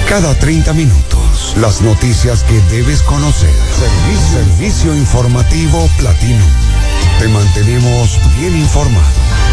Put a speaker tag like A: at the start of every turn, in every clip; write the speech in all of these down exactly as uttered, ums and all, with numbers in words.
A: Cada treinta minutos, las noticias que debes conocer. Servicio, Servicio informativo Platinum. Te mantenemos bien informado.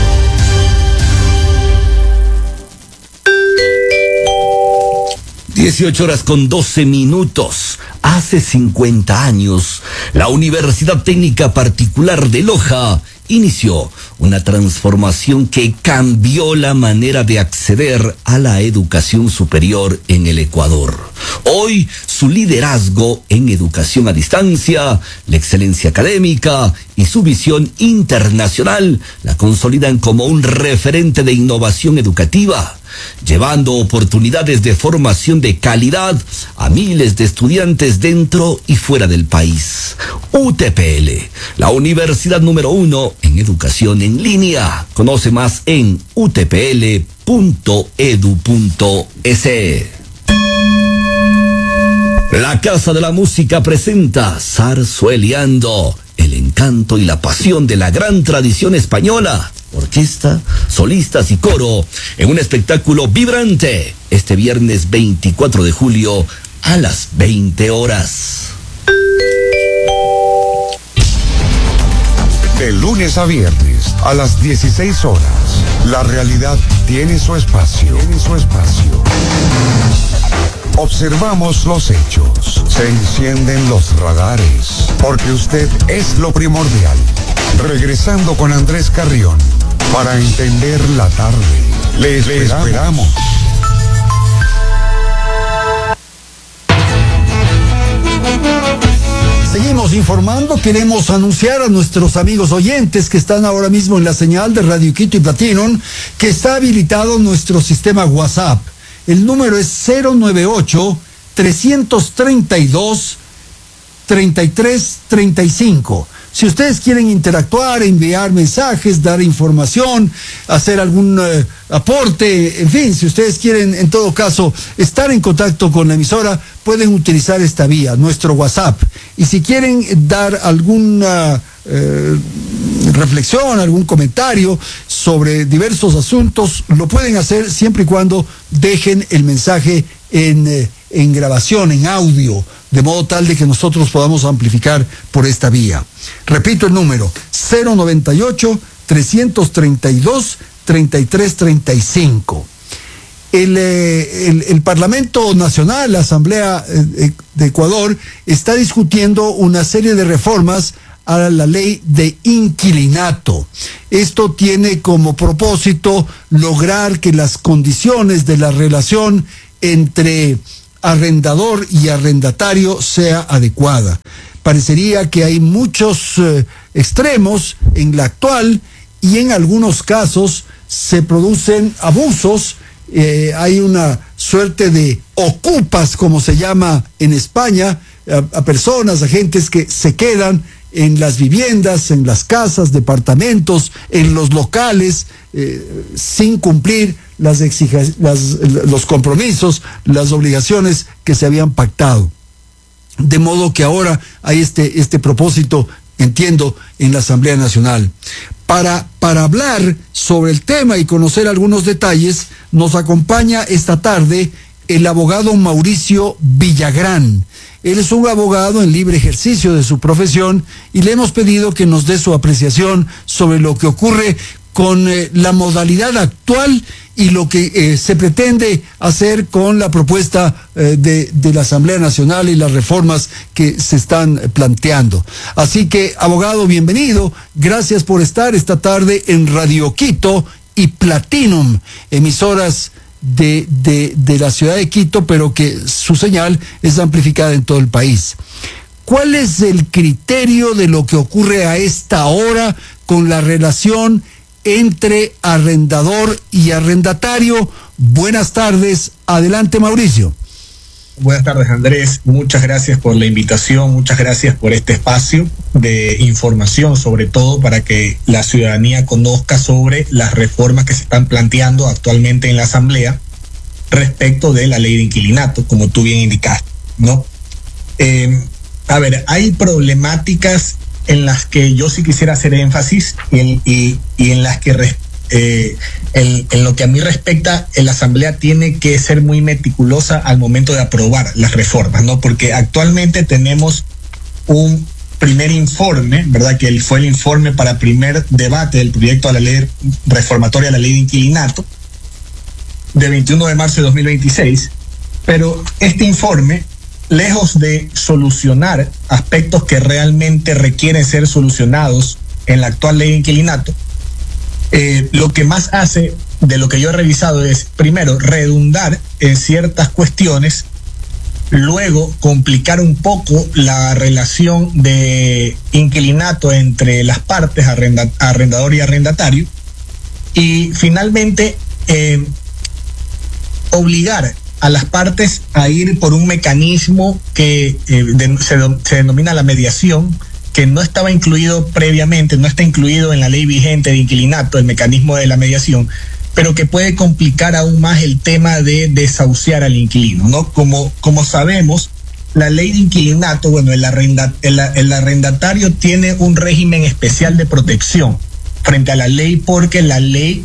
B: dieciocho horas con doce minutos. Hace cincuenta años, la Universidad Técnica Particular de Loja inició una transformación que cambió la manera de acceder a la educación superior en el Ecuador. Hoy, su liderazgo en educación a distancia, la excelencia académica y su visión internacional la consolidan como un referente de innovación educativa, llevando oportunidades de formación de calidad a miles de estudiantes dentro y fuera del país. U T P L, la universidad número uno en educación en línea. Conoce más en u t p l punto e d u punto e s. La Casa de la Música presenta Zarzueleando, el encanto y la pasión de la gran tradición española. Orquesta, solistas y coro en un espectáculo vibrante este viernes veinticuatro de julio a las veinte horas.
A: De lunes a viernes a las dieciséis horas, la realidad tiene su espacio. Tiene su espacio. Observamos los hechos, se encienden los radares, porque usted es lo primordial. Regresando con Andrés Carrión, para entender la tarde. Le esperamos. Le esperamos.
C: Seguimos informando, queremos anunciar a nuestros amigos oyentes que están ahora mismo en la señal de Radio Quito y Platinum que está habilitado nuestro sistema WhatsApp. El número es cero nueve ocho, tres tres dos, tres tres tres cinco. Si ustedes quieren interactuar, enviar mensajes, dar información, hacer algún eh, aporte, en fin, si ustedes quieren, en todo caso, estar en contacto con la emisora, pueden utilizar esta vía, nuestro WhatsApp. Y si quieren dar alguna eh, reflexión, algún comentario sobre diversos asuntos, lo pueden hacer siempre y cuando dejen el mensaje en, eh, en grabación, en audio, de modo tal de que nosotros podamos amplificar por esta vía. Repito el número, cero noventa y ocho, tres tres dos, tres tres tres cinco. El, eh, el, el Parlamento Nacional, la Asamblea eh, de Ecuador, está discutiendo una serie de reformas a la ley de inquilinato. Esto tiene como propósito lograr que las condiciones de la relación entre arrendador y arrendatario sea adecuada. Parecería que hay muchos eh, extremos en la actual y en algunos casos se producen abusos. Eh, hay una suerte de ocupas, como se llama en España, a, a personas, a gentes que se quedan en las viviendas, en las casas, departamentos, en los locales, eh, sin cumplir las exige- las, los compromisos, las obligaciones que se habían pactado. De modo que ahora hay este, este propósito, entiendo, en la Asamblea Nacional. Para, para hablar sobre el tema y conocer algunos detalles, nos acompaña esta tarde el abogado Mauricio Villagrán. Él es un abogado en libre ejercicio de su profesión y le hemos pedido que nos dé su apreciación sobre lo que ocurre con eh, la modalidad actual y lo que eh, se pretende hacer con la propuesta eh, de, de la Asamblea Nacional y las reformas que se están planteando. Así que, abogado, bienvenido. Gracias por estar esta tarde en Radio Quito y Platinum, emisoras de, de, de la ciudad de Quito, pero que su señal es amplificada en todo el país. ¿Cuál es el criterio de lo que ocurre a esta hora con la relación entre arrendador y arrendatario? Buenas tardes, adelante, Mauricio.
D: Buenas tardes, Andrés, muchas gracias por la invitación, muchas gracias por este espacio de información, sobre todo para que la ciudadanía conozca sobre las reformas que se están planteando actualmente en la Asamblea respecto de la ley de inquilinato, como tú bien indicaste, ¿no? Eh, a ver, hay problemáticas en las que yo sí quisiera hacer énfasis y en, y, y en las que res, eh, en, en lo que a mí respecta, la Asamblea tiene que ser muy meticulosa al momento de aprobar las reformas, ¿no? Porque actualmente tenemos un primer informe, ¿verdad? Que fue el informe para primer debate del proyecto de la ley reformatoria de la ley de inquilinato, de veintiuno de marzo de dos mil veintiséis, pero este informe, lejos de solucionar aspectos que realmente requieren ser solucionados en la actual ley de inquilinato, eh, lo que más hace, de lo que yo he revisado, es primero redundar en ciertas cuestiones, luego complicar un poco la relación de inquilinato entre las partes, arrenda, arrendador y arrendatario, y finalmente eh, obligar a las partes a ir por un mecanismo que eh, de, se, se denomina la mediación, que no estaba incluido previamente, no está incluido en la ley vigente de inquilinato, el mecanismo de la mediación, pero que puede complicar aún más el tema de desahuciar al inquilino, ¿no? Como, como sabemos, la ley de inquilinato, bueno, el, arrenda, el, el arrendatario tiene un régimen especial de protección frente a la ley, porque la ley,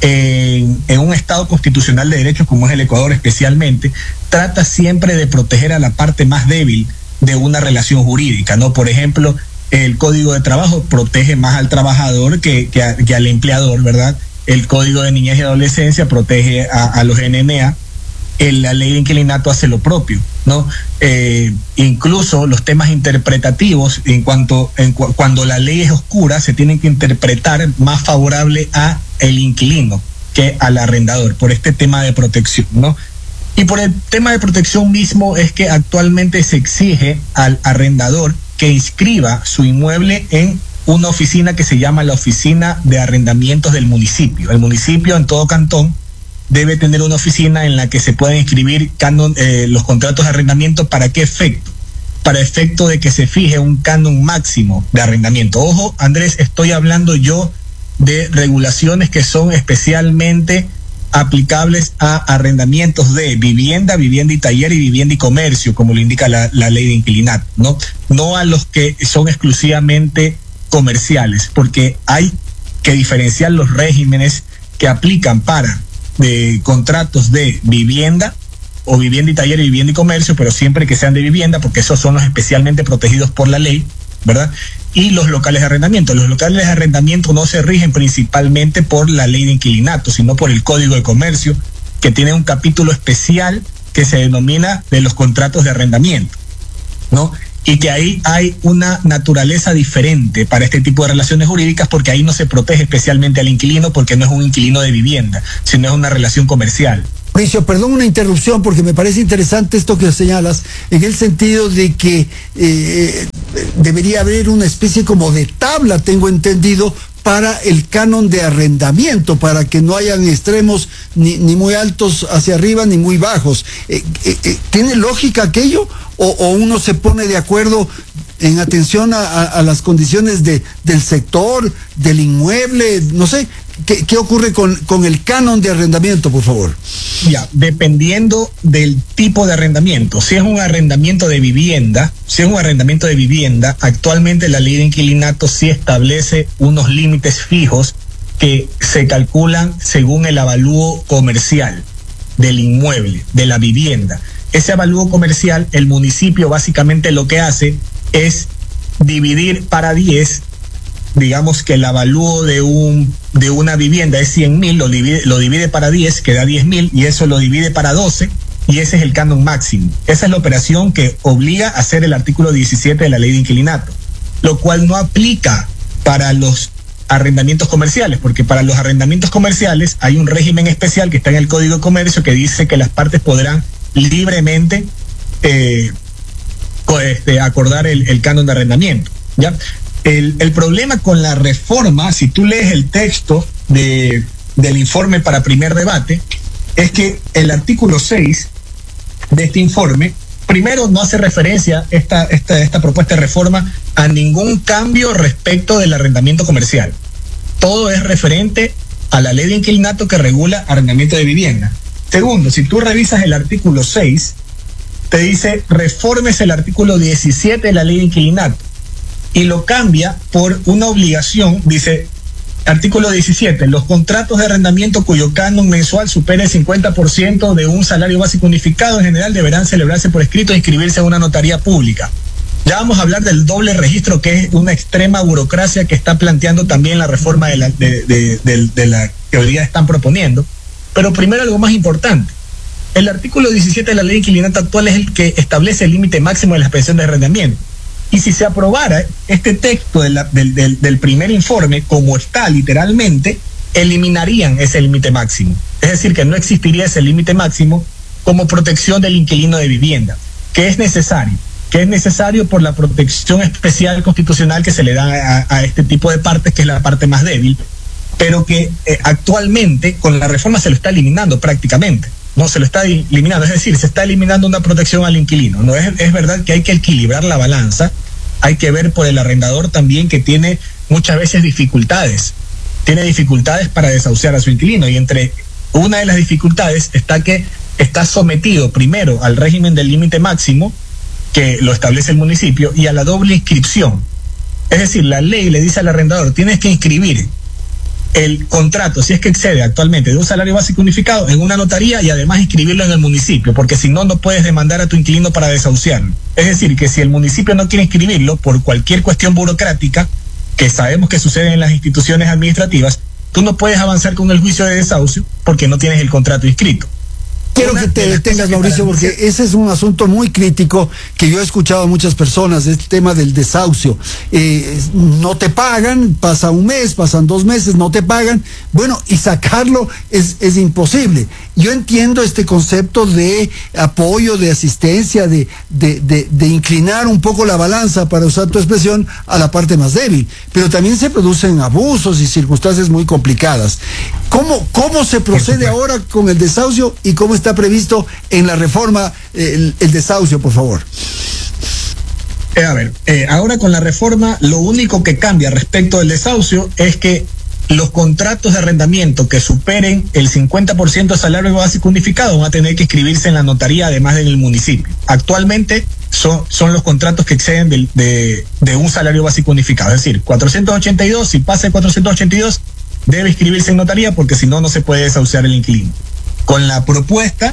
D: en, en un Estado constitucional de derecho como es el Ecuador especialmente, trata siempre de proteger a la parte más débil de una relación jurídica, ¿no? Por ejemplo, el Código de Trabajo protege más al trabajador que, que, a, que al empleador, ¿verdad? El Código de Niñez y Adolescencia protege a, a los N M A. El, la ley de inquilinato hace lo propio, ¿no? Eh, incluso los temas interpretativos, en cuanto en cu cuando la ley es oscura, se tienen que interpretar más favorable a el inquilino que al arrendador, por este tema de protección, ¿no? Y por el tema de protección mismo es que actualmente se exige al arrendador que inscriba su inmueble en una oficina que se llama la Oficina de Arrendamientos del municipio. El municipio en todo cantón debe tener una oficina en la que se puedan inscribir canon, eh, los contratos de arrendamiento. ¿Para qué efecto? Para efecto de que se fije un canon máximo de arrendamiento. Ojo, Andrés, estoy hablando yo de regulaciones que son especialmente aplicables a arrendamientos de vivienda, vivienda y taller y vivienda y comercio, como lo indica la, la ley de inquilinato, ¿no? No a los que son exclusivamente comerciales, porque hay que diferenciar los regímenes que aplican para de contratos de vivienda o vivienda y taller y vivienda y comercio, pero siempre que sean de vivienda, porque esos son los especialmente protegidos por la ley, ¿verdad? Y los locales de arrendamiento. Los locales de arrendamiento no se rigen principalmente por la ley de inquilinato, sino por el Código de Comercio, que tiene un capítulo especial que se denomina de los contratos de arrendamiento, ¿no? Y que ahí hay una naturaleza diferente para este tipo de relaciones jurídicas, porque ahí no se protege especialmente al inquilino, porque no es un inquilino de vivienda, sino es una relación comercial.
C: Mauricio, perdón una interrupción, porque me parece interesante esto que señalas, en el sentido de que eh, debería haber una especie como de tabla, tengo entendido, para el canon de arrendamiento, para que no hayan extremos ni, ni muy altos hacia arriba ni muy bajos. Eh, eh, eh, ¿Tiene lógica aquello? O, ¿O uno se pone de acuerdo en atención a, a, a las condiciones de, del sector, del inmueble? No sé, ¿qué, qué ocurre con, con el canon de arrendamiento, por favor?
D: Ya, dependiendo del tipo de arrendamiento. Si es un arrendamiento de vivienda, si es un arrendamiento de vivienda, actualmente la ley de inquilinato sí establece unos límites fijos que se calculan según el avalúo comercial del inmueble, de la vivienda. Ese avalúo comercial, el municipio básicamente lo que hace es dividir para diez. Digamos que el avalúo de un de una vivienda es cien mil, lo divide, lo divide para diez, que da diez mil, y eso lo divide para doce, y ese es el canon máximo. Esa es la operación que obliga a hacer el artículo diecisiete de la ley de inquilinato, lo cual no aplica para los arrendamientos comerciales, porque para los arrendamientos comerciales hay un régimen especial que está en el Código de Comercio que dice que las partes podrán libremente eh, este, acordar el, el canon de arrendamiento, ¿ya? El, el problema con la reforma, si tú lees el texto de, del informe para primer debate, es que el artículo seis de este informe, primero, no hace referencia esta, esta, esta propuesta de reforma a ningún cambio respecto del arrendamiento comercial. Todo es referente a la ley de inquilinato que regula arrendamiento de vivienda. Segundo, si tú revisas el artículo seis, te dice reformes el artículo diecisiete de la ley de inquilinato y lo cambia por una obligación, dice Artículo diecisiete. Los contratos de arrendamiento cuyo canon mensual supere el cincuenta por ciento de un salario básico unificado en general deberán celebrarse por escrito e inscribirse en una notaría pública. Ya vamos a hablar del doble registro, que es una extrema burocracia que está planteando también la reforma de la, de, de, de, de la que hoy día están proponiendo. Pero primero algo más importante. El artículo diecisiete de la ley de inquilinato actual es el que establece el límite máximo de las pensiones de arrendamiento. Y si se aprobara este texto de la, del, del, del primer informe, como está literalmente, eliminarían ese límite máximo. Es decir, que no existiría ese límite máximo como protección del inquilino de vivienda, que es necesario, que es necesario por la protección especial constitucional que se le da a, a este tipo de partes, que es la parte más débil, pero que eh, actualmente con la reforma se lo está eliminando prácticamente. No, se lo está eliminando, es decir, se está eliminando una protección al inquilino. No es, es verdad que hay que equilibrar la balanza, hay que ver por el arrendador también, que tiene muchas veces dificultades, tiene dificultades para desahuciar a su inquilino, y entre una de las dificultades está que está sometido primero al régimen del límite máximo que lo establece el municipio y a la doble inscripción. Es decir, la ley le dice al arrendador: tienes que inscribir el contrato, si es que excede actualmente de un salario básico unificado, en una notaría, y además inscribirlo en el municipio, porque si no, no puedes demandar a tu inquilino para desahuciarlo. Es decir, que si el municipio no quiere inscribirlo por cualquier cuestión burocrática, que sabemos que sucede en las instituciones administrativas, tú no puedes avanzar con el juicio de desahucio porque no tienes el contrato inscrito.
C: Quiero que te detengas, Mauricio, porque ese es un asunto muy crítico que yo he escuchado a muchas personas, este tema del desahucio. Eh, no te pagan, pasa un mes, pasan dos meses, no te pagan, bueno, y sacarlo es, es imposible. Yo entiendo este concepto de apoyo, de asistencia, de, de, de, de inclinar un poco la balanza, para usar tu expresión, a la parte más débil, pero también se producen abusos y circunstancias muy complicadas. ¿Cómo, cómo se procede ahora con el desahucio y cómo está previsto en la reforma eh, el, el desahucio, por favor?
D: Eh, a ver, eh, ahora con la reforma lo único que cambia respecto del desahucio es que los contratos de arrendamiento que superen el cincuenta por ciento de salario básico unificado van a tener que inscribirse en la notaría, además del municipio. Actualmente son, son los contratos que exceden de, de, de un salario básico unificado, es decir, cuatrocientos ochenta y dos, si pasa de cuatrocientos ochenta y dos, debe inscribirse en notaría, porque si no, no se puede desahuciar el inquilino. Con la propuesta,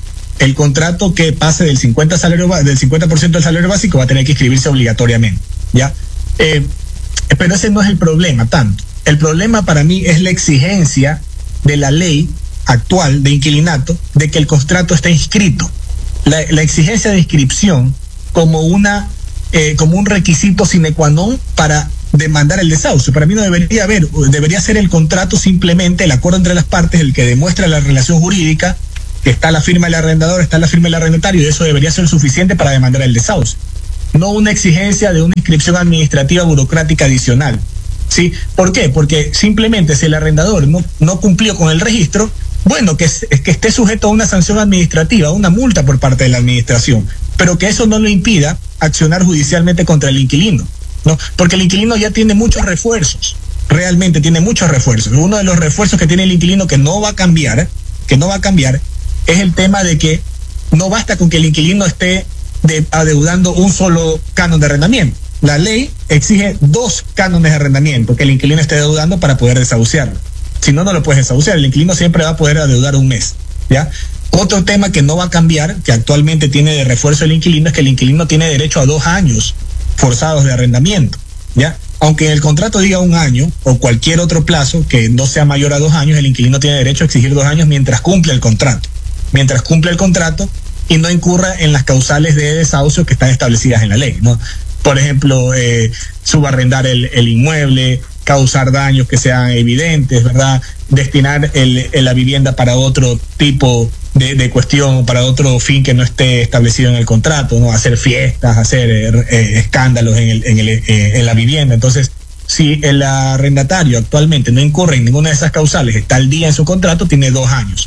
D: el contrato que pase del cincuenta salario del cincuenta por ciento del salario básico va a tener que inscribirse obligatoriamente, ¿ya? Eh, pero ese no es el problema tanto. El problema para mí es la exigencia de la ley actual de inquilinato de que el contrato esté inscrito. La, la exigencia de inscripción como una eh, como un requisito sine qua non para demandar el desahucio. Para mí no debería haber, debería ser el contrato simplemente el acuerdo entre las partes, el que demuestra la relación jurídica, que está la firma del arrendador, está la firma del arrendatario, y eso debería ser suficiente para demandar el desahucio. No una exigencia de una inscripción administrativa burocrática adicional. ¿Sí? ¿Por qué? Porque simplemente si el arrendador no, no cumplió con el registro, bueno, que, es, que esté sujeto a una sanción administrativa, una multa por parte de la administración, pero que eso no lo impida accionar judicialmente contra el inquilino, ¿no? Porque el inquilino ya tiene muchos refuerzos, realmente tiene muchos refuerzos. Uno de los refuerzos que tiene el inquilino que no va a cambiar, que no va a cambiar, es el tema de que no basta con que el inquilino esté de, adeudando un solo canon de arrendamiento. La ley exige dos cánones de arrendamiento que el inquilino esté adeudando para poder desahuciarlo. Si no, no lo puedes desahuciar. El inquilino siempre va a poder adeudar un mes, ¿ya? Otro tema que no va a cambiar, que actualmente tiene de refuerzo el inquilino, es que el inquilino tiene derecho a dos años forzados de arrendamiento, ¿ya? Aunque el contrato diga un año o cualquier otro plazo que no sea mayor a dos años, el inquilino tiene derecho a exigir dos años mientras cumple el contrato. Mientras cumple el contrato y no incurra en las causales de desahucio que están establecidas en la ley, ¿no? Por ejemplo, eh, subarrendar el, el inmueble, causar daños que sean evidentes, ¿verdad? Destinar el, el, la vivienda para otro tipo de, de cuestión, para otro fin que no esté establecido en el contrato, ¿no? Hacer fiestas, hacer eh, escándalos en, el, en, el, eh, en la vivienda. Entonces, si el arrendatario actualmente no incurre en ninguna de esas causales, está al día en su contrato, tiene dos años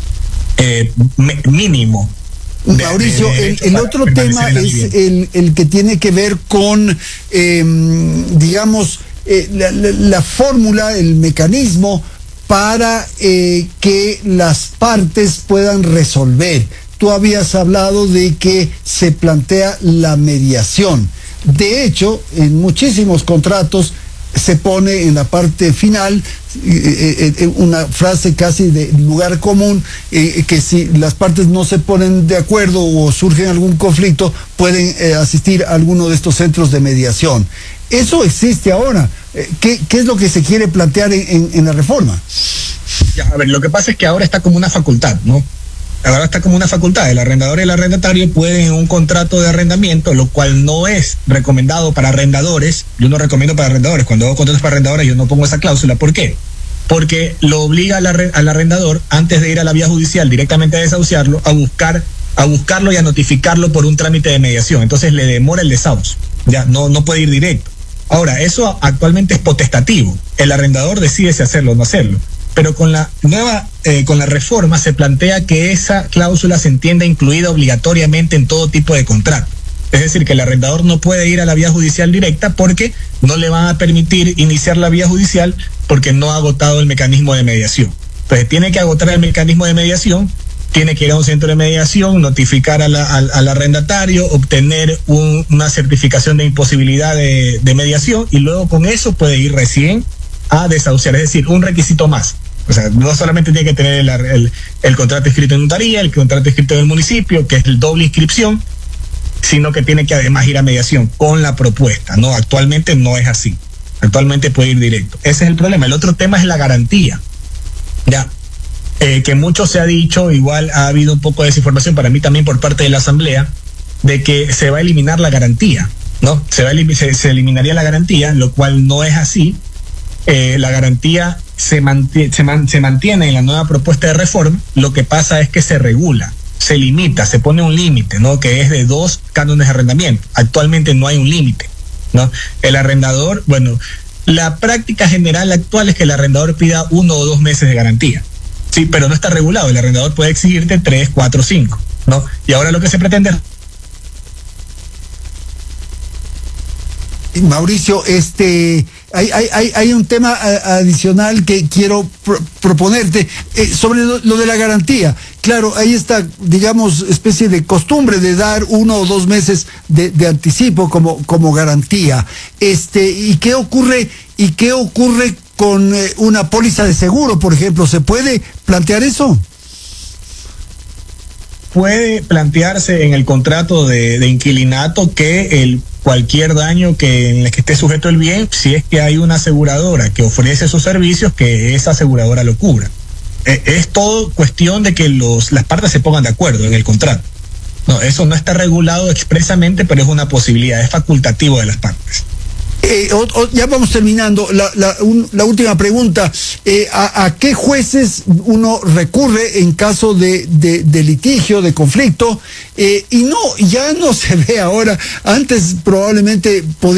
D: eh, mínimo.
C: De, Mauricio, de, de el, el otro tema es el, el que tiene que ver con, eh, digamos, eh, la, la, la fórmula, el mecanismo para eh, que las partes puedan resolver. Tú habías hablado de que se plantea la mediación. De hecho, en muchísimos contratos se pone en la parte final eh, eh, una frase casi de lugar común, eh, que si las partes no se ponen de acuerdo o surge algún conflicto, pueden eh, asistir a alguno de estos centros de mediación. Eso existe ahora. Eh, ¿qué, ¿Qué es lo que se quiere plantear en, en, en la reforma?
D: Ya, a ver, lo que pasa es que ahora está como una facultad, ¿no? Ahora está como una facultad. El arrendador y el arrendatario pueden en un contrato de arrendamiento, lo cual no es recomendado para arrendadores. Yo no recomiendo para arrendadores. Cuando hago contratos para arrendadores yo no pongo esa cláusula. ¿Por qué? Porque lo obliga al, arre, al arrendador, antes de ir a la vía judicial directamente a desahuciarlo, a buscar, a buscarlo y a notificarlo por un trámite de mediación. Entonces le demora el desahucio. Ya no, no puede ir directo. Ahora, eso actualmente es potestativo. El arrendador decide si hacerlo o no hacerlo. Pero con la nueva, eh, con la reforma se plantea que esa cláusula se entienda incluida obligatoriamente en todo tipo de contrato. Es decir, que el arrendador no puede ir a la vía judicial directa porque no le van a permitir iniciar la vía judicial porque no ha agotado el mecanismo de mediación. Entonces tiene que agotar el mecanismo de mediación, tiene que ir a un centro de mediación, notificar a la, al, al arrendatario, obtener un, una certificación de imposibilidad de, de mediación y luego con eso puede ir recién a desahuciar. Es decir, un requisito más. O sea, no solamente tiene que tener el, el, el contrato escrito en notaría, el contrato escrito en el municipio, que es el doble inscripción, sino que tiene que además ir a mediación con la propuesta, ¿no? Actualmente no es así. Actualmente puede ir directo. Ese es el problema. El otro tema es la garantía. Ya, eh, que mucho se ha dicho, igual ha habido un poco de desinformación para mí también por parte de la Asamblea, de que se va a eliminar la garantía, ¿no? Se, va a, se, se eliminaría la garantía, lo cual no es así. Eh, la garantía se, mantiene, se, man, se mantiene en la nueva propuesta de reforma. Lo que pasa es que se regula, se limita, se pone un límite, ¿no? Que es de dos cánones de arrendamiento. Actualmente no hay un límite, ¿no? El arrendador, bueno, la práctica general actual es que el arrendador pida uno o dos meses de garantía, sí, pero no está regulado. El arrendador puede exigirte tres, cuatro, cinco, ¿no? Y ahora lo que se pretende es...
C: Mauricio, este, hay, hay, hay un tema adicional que quiero pro proponerte eh, sobre lo, lo de la garantía. Claro, hay esta, digamos, especie de costumbre de dar uno o dos meses de, de anticipo como, como garantía. Este, ¿y qué ocurre, y qué ocurre con eh, una póliza de seguro, por ejemplo? ¿Se puede plantear eso?
D: Puede plantearse en el contrato de, de inquilinato que el cualquier daño que en el que esté sujeto el bien, si es que hay una aseguradora que ofrece sus servicios, que esa aseguradora lo cubra. Eh, es todo cuestión de que los las partes se pongan de acuerdo en el contrato. No, eso no está regulado expresamente, pero es una posibilidad, es facultativo de las partes.
C: Eh, o, o, ya vamos terminando. La, la, un, la última pregunta. Eh, ¿a, ¿A qué jueces uno recurre en caso de, de, de litigio, de conflicto? Eh, y no, ya no se ve ahora. Antes probablemente podía